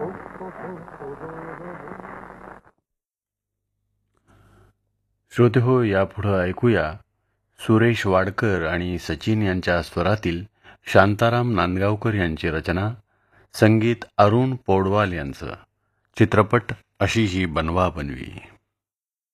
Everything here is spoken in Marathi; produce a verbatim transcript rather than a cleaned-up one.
श्रोते हो, यापुढं ऐकूया सुरेश वाडकर आणि सचिन यांच्या स्वरातील शांताराम नांदगावकर यांची रचना, संगीत अरुण पौडवाल यांचं. चित्रपट अशी ही बनवा बनवी.